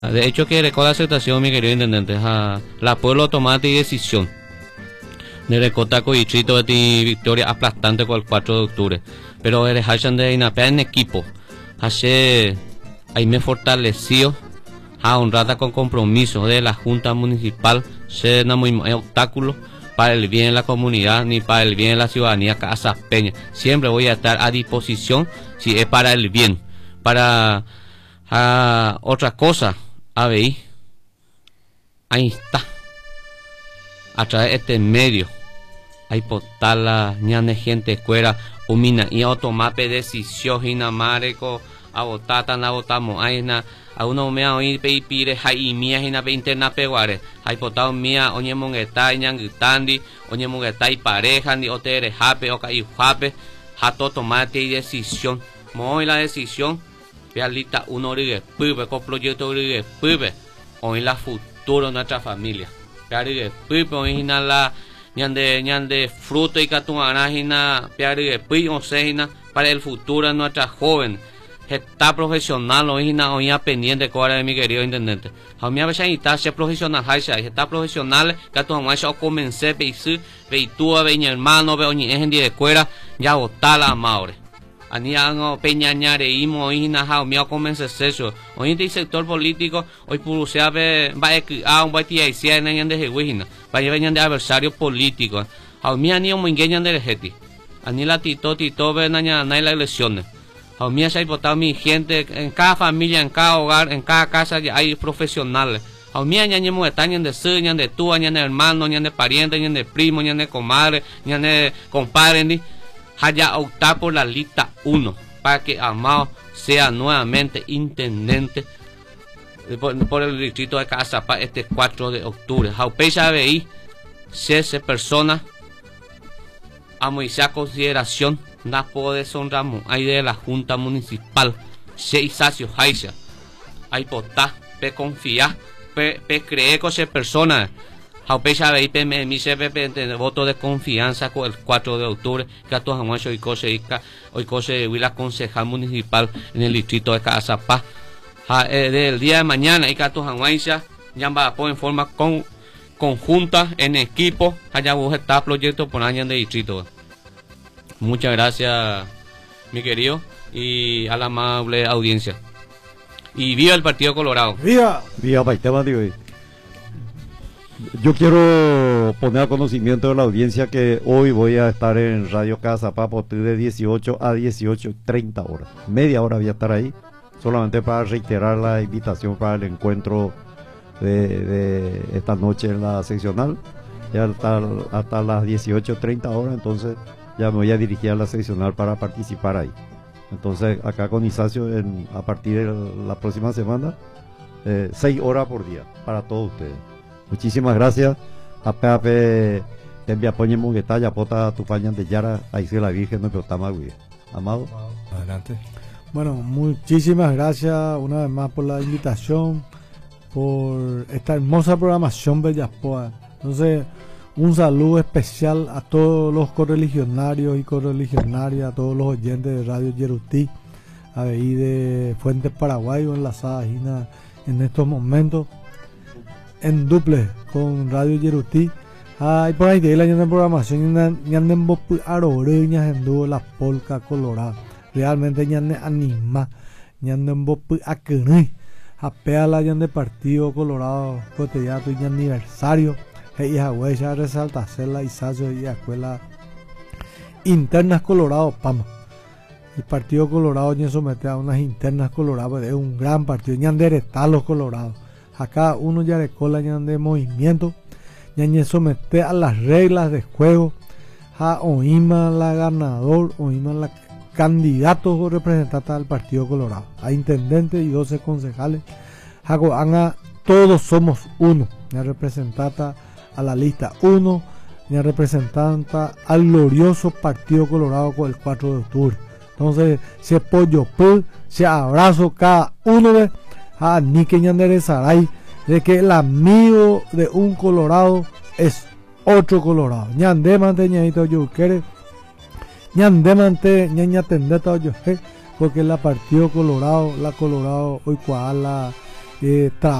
De hecho, que recuerda la aceptación, mi querido intendente, la pueblo tomate y decisión. De recotaco y trito de victoria aplastante con el 4 de octubre. Pero eres hachan de inapea en equipo. Hace ahí me fortaleció a honrada con compromiso de la Junta Municipal. Se no muy obstáculo para el bien de la comunidad ni para el bien de la ciudadanía casapeña. Siempre voy a estar a disposición si es para el bien. Para otra cosa, ahí está. A través de este medio, hay potala, ñane gente fuera, umina y automape decisión, hina mareco, a botata, na botamos, a uno me ha oído pire, hay mía, hina pe interna peguare, hay potado mía, oñe mongueta, ñangutandi, oñe mongueta y pareja, ni otere jape, oca y jape, jato tomate y decisión, muy la decisión, realita uno rigue, pibe, con proyecto rigue, pibe, hoy la futuro de nuestra familia. Piare pipo hina la ñande fruto y catuana hina piare pipo hina para el futuro de nuestra joven. Está profesional o hina oía pendiente cuál de mi querido intendente. A mí a veces está ser profesional haisha está profesional catuana o comencé peisu peitua ve mi hermano ve oñi en de escuela ya botala maure. Ani ango peñañare imo hina ha mi a comencé eso. Hoy en el sector político hoy pulsea ve va a un batia y sia en de hewina. Va a venir de adversario político. A mi ani un ingeñan de jeti. Ani la tito ve naña na la elecciones. A mí se ha votado mi gente en cada familia, en cada hogar, en cada casa hay profesionales. A mí añadimos están de su, de tú, de hermano, de pariente, de primo, de comadre, de compadre. Haya optar por la lista 1 para que Amado sea nuevamente intendente por el distrito de Cazapá este 4 de octubre. Jaupecha BI, cese persona, a Moisés consideración, na puede sonramos, hay de la Junta Municipal, se isacio, haisha, hay potá, pe confiar, pe creer con esa persona. Jaupecha BI, pe mi CPP, voto de confianza con el 4 de octubre, que a todos hemos hecho hoy cose la concejal municipal en el distrito de Cazapá. Del día de mañana, y que a todos ya va a poner en forma conjunta, en equipo, allá vos está proyecto por año de distrito. Muchas gracias, mi querido, y a la amable audiencia. Y viva el Partido Colorado. ¡Viva! ¡Viva Paitema, tío! Yo quiero poner a conocimiento de la audiencia que hoy voy a estar en Radio Cazapá de 18 a 18:30 horas. Media hora voy a estar ahí, solamente para reiterar la invitación para el encuentro de esta noche en la seccional. Ya hasta las 18:30 horas, entonces ya me voy a dirigir a la seccional para participar ahí. Entonces acá con Isacio a partir de la próxima semana 6 horas por día para todos ustedes. Muchísimas gracias. Te envía poñe mungueta ya pota tu pañan de Yara ahí se la Virgen no pero está más bien. Amado. Adelante. Bueno, muchísimas gracias una vez más por la invitación, por esta hermosa programación Bellaspoa. Entonces, un saludo especial a todos los correligionarios y correligionarias, a todos los oyentes de Radio Yerutí, ahí de Fuentes Paraguay enlazadas en estos momentos, en duple con Radio Yerutí. Hay por ahí de la programación, ñande en aroreñas en dúo la polca colorada. Realmente ñande anima, ñande en acrené, apea la ñande Partido Colorado, cotidiano y aniversario. Y a huella resalta hacer la Isacio y escuela internas Colorado Pama. El Partido Colorado ya somete a unas internas Colorado, es un gran partido, ya está los Colorados. Acá uno ya recola ya de movimiento, ya somete a las reglas de juego, a oíma la ganador, oíma la candidatos o representantes del Partido Colorado, a intendentes y 12 concejales, a todos somos uno, ya representata a la lista 1, ya representanta al glorioso Partido Colorado con el 4 de octubre. Entonces, se pollo se abrazo cada uno de Nike Ñandere Saray, de que el amigo de un Colorado es otro Colorado. Ñandemante ñaito yuquere, ñandemante ñaña tendeta oyoje, porque la Partido Colorado, la Colorado hoy cual trabajo